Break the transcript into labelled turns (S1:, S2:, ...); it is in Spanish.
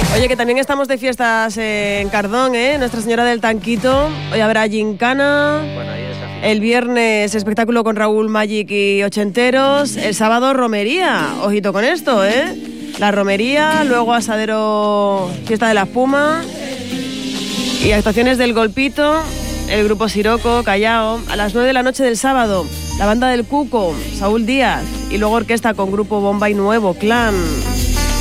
S1: Oye, que también estamos de fiestas en Cardón, Nuestra Señora del Tanquito. Hoy habrá gincana.
S2: Bueno, ahí está.
S1: El viernes espectáculo con Raúl Magic y Ochenteros. El sábado romería. Ojito con esto, La romería, luego asadero, fiesta de la espuma y actuaciones del Golpito, el grupo Siroco, Callao. A las 9 de la noche del sábado, la banda del Cuco, Saúl Díaz, y luego orquesta con grupo Bomba y Nuevo Clan.